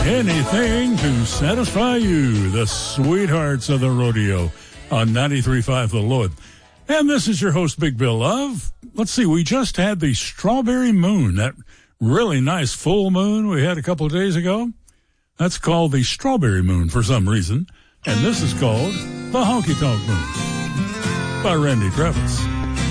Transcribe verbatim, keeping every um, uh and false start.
Anything to satisfy you, the sweethearts of the rodeo on ninety-three point five The Lord. And this is your host, Big Bill Love. Let's see, we just had the strawberry moon, that really nice full moon we had a couple of days ago. That's called the strawberry moon for some reason. And this is called the honky tonk moon by Randy Travis.